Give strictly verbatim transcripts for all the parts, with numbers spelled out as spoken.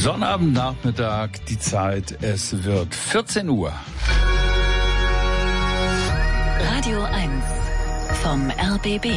Sonnabendnachmittag, die Zeit, es wird vierzehn Uhr. Radio eins vom R B B.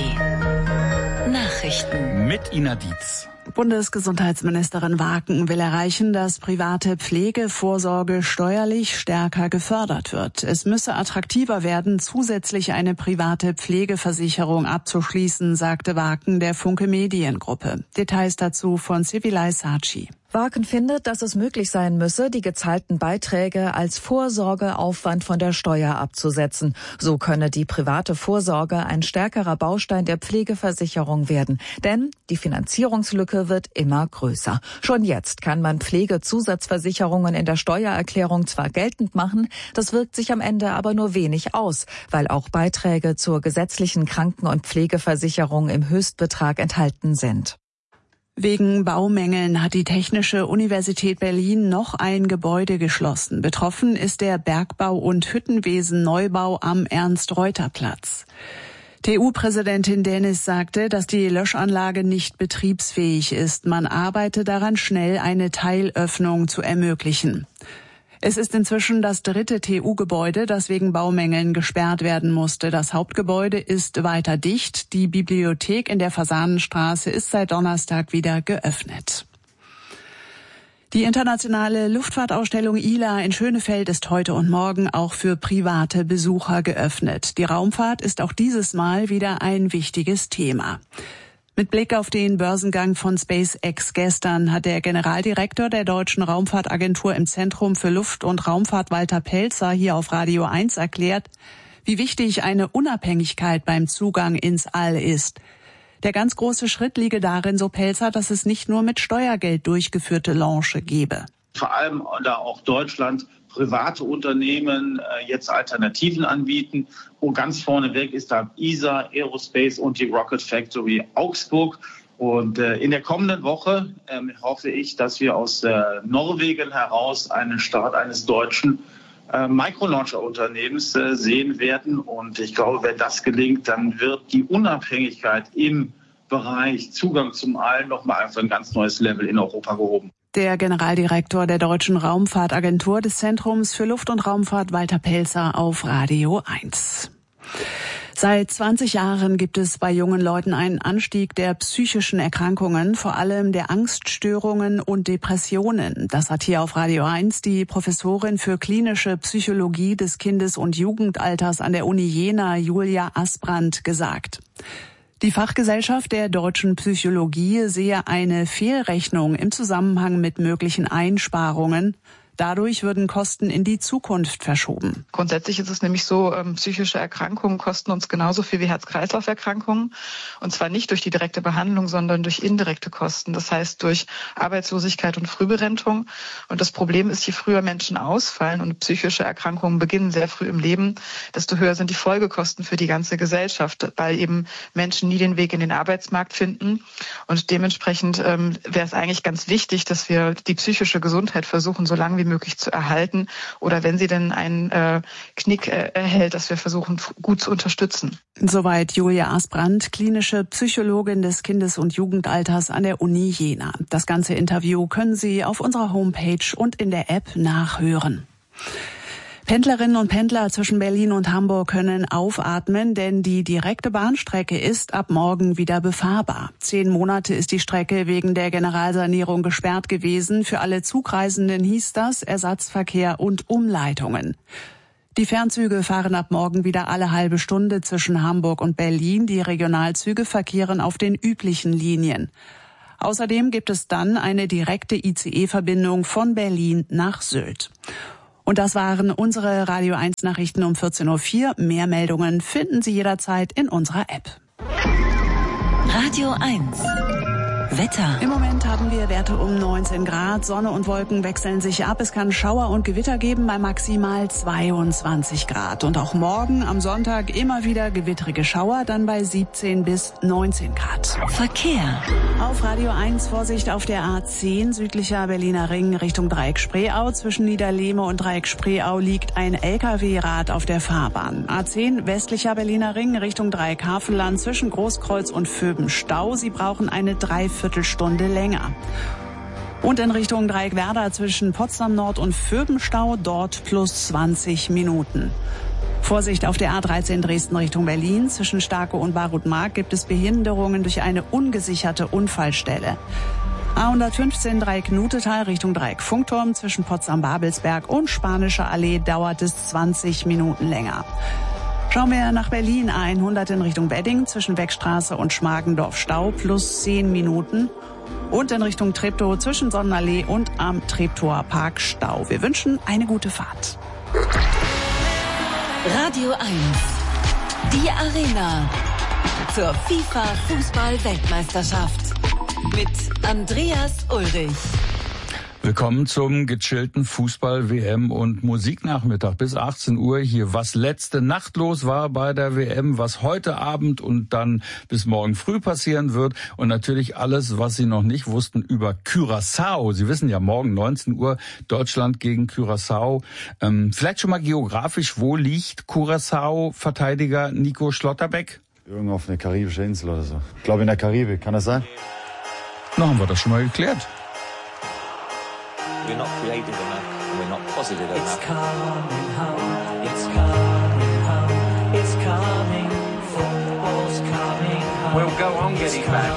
Nachrichten. Mit Ina Dietz. Bundesgesundheitsministerin Waken will erreichen, dass private Pflegevorsorge steuerlich stärker gefördert wird. Es müsse attraktiver werden, zusätzlich eine private Pflegeversicherung abzuschließen, sagte Waken der Funke Mediengruppe. Details dazu von Sivilay Sachi. Waken findet, dass es möglich sein müsse, die gezahlten Beiträge als Vorsorgeaufwand von der Steuer abzusetzen. So könne die private Vorsorge ein stärkerer Baustein der Pflegeversicherung werden. Denn die Finanzierungslücke wird immer größer. Schon jetzt kann man Pflegezusatzversicherungen in der Steuererklärung zwar geltend machen, das wirkt sich am Ende aber nur wenig aus, weil auch Beiträge zur gesetzlichen Kranken- und Pflegeversicherung im Höchstbetrag enthalten sind. Wegen Baumängeln hat die Technische Universität Berlin noch ein Gebäude geschlossen. Betroffen ist der Bergbau- und Hüttenwesen-Neubau am Ernst-Reuter-Platz. T U-Präsidentin Dennis sagte, dass die Löschanlage nicht betriebsfähig ist. Man arbeite daran, schnell eine Teilöffnung zu ermöglichen. Es ist inzwischen das dritte T U-Gebäude, das wegen Baumängeln gesperrt werden musste. Das Hauptgebäude ist weiter dicht. Die Bibliothek in der Fasanenstraße ist seit Donnerstag wieder geöffnet. Die internationale Luftfahrtausstellung I L A in Schönefeld ist heute und morgen auch für private Besucher geöffnet. Die Raumfahrt ist auch dieses Mal wieder ein wichtiges Thema. Mit Blick auf den Börsengang von SpaceX gestern hat der Generaldirektor der Deutschen Raumfahrtagentur im Zentrum für Luft- und Raumfahrt Walter Pelzer hier auf Radio eins erklärt, wie wichtig eine Unabhängigkeit beim Zugang ins All ist. Der ganz große Schritt liege darin, so Pelzer, dass es nicht nur mit Steuergeld durchgeführte Launche gebe. Vor allem da auch Deutschland private Unternehmen äh, jetzt Alternativen anbieten. Und ganz vorneweg ist da I S A, Aerospace und die Rocket Factory Augsburg. Und äh, in der kommenden Woche äh, hoffe ich, dass wir aus äh, Norwegen heraus einen Start eines deutschen äh, Microlauncher-Unternehmens äh, sehen werden. Und ich glaube, wenn das gelingt, dann wird die Unabhängigkeit im Bereich Zugang zum All nochmal auf ein ganz neues Level in Europa gehoben. Der Generaldirektor der Deutschen Raumfahrtagentur des Zentrums für Luft- und Raumfahrt Walter Pelzer auf Radio eins. Seit zwanzig Jahren gibt es bei jungen Leuten einen Anstieg der psychischen Erkrankungen, vor allem der Angststörungen und Depressionen. Das hat hier auf Radio eins die Professorin für klinische Psychologie des Kindes- und Jugendalters an der Uni Jena, Julia Asbrandt, gesagt. Die Fachgesellschaft der deutschen Psychologie sehe eine Fehlrechnung im Zusammenhang mit möglichen Einsparungen. Dadurch würden Kosten in die Zukunft verschoben. Grundsätzlich ist es nämlich so, ähm, psychische Erkrankungen kosten uns genauso viel wie Herz-Kreislauf-Erkrankungen. Und zwar nicht durch die direkte Behandlung, sondern durch indirekte Kosten. Das heißt durch Arbeitslosigkeit und Frühberentung. Und das Problem ist, je früher Menschen ausfallen und psychische Erkrankungen beginnen sehr früh im Leben, desto höher sind die Folgekosten für die ganze Gesellschaft, weil eben Menschen nie den Weg in den Arbeitsmarkt finden. Und dementsprechend ähm, wäre es eigentlich ganz wichtig, dass wir die psychische Gesundheit versuchen, so lange wie möglich zu erhalten oder wenn sie denn einen äh, Knick äh, erhält, dass wir versuchen, gut zu unterstützen. Soweit Julia Asbrandt, klinische Psychologin des Kindes- und Jugendalters an der Uni Jena. Das ganze Interview können Sie auf unserer Homepage und in der App nachhören. Pendlerinnen und Pendler zwischen Berlin und Hamburg können aufatmen, denn die direkte Bahnstrecke ist ab morgen wieder befahrbar. Zehn Monate ist die Strecke wegen der Generalsanierung gesperrt gewesen. Für alle Zugreisenden hieß das Ersatzverkehr und Umleitungen. Die Fernzüge fahren ab morgen wieder alle halbe Stunde zwischen Hamburg und Berlin. Die Regionalzüge verkehren auf den üblichen Linien. Außerdem gibt es dann eine direkte I C E-Verbindung von Berlin nach Sylt. Und das waren unsere Radio eins Nachrichten um vierzehn Uhr vier. Mehr Meldungen finden Sie jederzeit in unserer App. Radio eins. Wetter. Im Moment haben wir Werte um neunzehn Grad. Sonne und Wolken wechseln sich ab. Es kann Schauer und Gewitter geben bei maximal zweiundzwanzig Grad. Und auch morgen am Sonntag immer wieder gewittrige Schauer, dann bei siebzehn bis neunzehn Grad. Verkehr. Auf Radio eins Vorsicht auf der A zehn, südlicher Berliner Ring Richtung Dreieck Spreeau. Zwischen Niederlehme und Dreieck Spreeau liegt ein L K W-Rad auf der Fahrbahn. A zehn, westlicher Berliner Ring Richtung Dreieck Havelland zwischen Großkreuz und Vöben Stau. Sie brauchen eine Dreiviertelstunde länger. Und in Richtung Dreieckwerder zwischen Potsdam Nord und Vöbenstau, dort plus zwanzig Minuten. Vorsicht auf der A dreizehn Dresden Richtung Berlin. Zwischen Starke und Barutmark gibt es Behinderungen durch eine ungesicherte Unfallstelle. A hundertfünfzehn Dreieck Nutetal Richtung Dreieck Funkturm. Zwischen Potsdam-Babelsberg und Spanische Allee dauert es zwanzig Minuten länger. Schauen wir nach Berlin. A hundert in Richtung Wedding zwischen Beckstraße und Schmargendorf Stau plus zehn Minuten. Und in Richtung Treptow zwischen Sonnenallee und am Treptower Park Stau. Wir wünschen eine gute Fahrt. Radio eins. Die Arena. Zur FIFA-Fußball-Weltmeisterschaft. Mit Andreas Ulrich. Willkommen zum gechillten Fußball-W M- und Musiknachmittag bis achtzehn Uhr hier. Was letzte Nacht los war bei der W M, was heute Abend und dann bis morgen früh passieren wird und natürlich alles, was Sie noch nicht wussten über Curaçao. Sie wissen ja, morgen neunzehn Uhr Deutschland gegen Curaçao. Ähm, vielleicht schon mal geografisch, wo liegt Curaçao, Verteidiger Nico Schlotterbeck? Irgendwo auf einer karibischen Insel oder so. Ich glaube in der Karibik, kann das sein? Na, haben wir das schon mal geklärt. We're not creative enough, we're not positive enough. It's coming home, it's coming home, it's coming, football's coming home. We'll go on getting back.